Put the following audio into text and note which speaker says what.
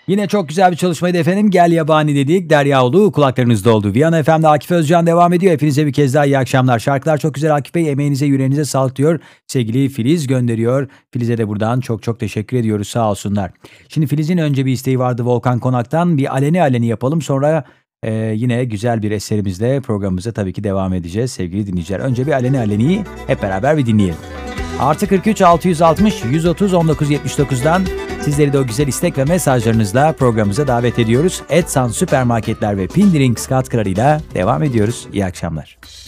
Speaker 1: Yine çok güzel bir çalışmaydı efendim. Gel Yabani dedik. Derya Ulu kulaklarınızda oldu. Viyana FM'de Akif Özcan devam ediyor. Hepinize bir kez daha iyi akşamlar. Şarkılar çok güzel Akif Bey. Emeğinize yüreğinize sağlık diyor. Sevgili Filiz gönderiyor. Filiz'e de buradan çok çok teşekkür ediyoruz. Sağ olsunlar. Şimdi Filiz'in önce bir isteği vardı Volkan Konak'tan. Bir aleni aleni yapalım. Sonra yine güzel bir eserimizle programımıza tabii ki devam edeceğiz sevgili dinleyiciler. Önce bir aleni aleniyi hep beraber bir dinleyelim. Artı 43 660 130 1979'dan sizleri de o güzel istek ve mesajlarınızla programımıza davet ediyoruz. Edsan Süpermarketler ve Pindiring Katkılarıyla devam ediyoruz. İyi akşamlar.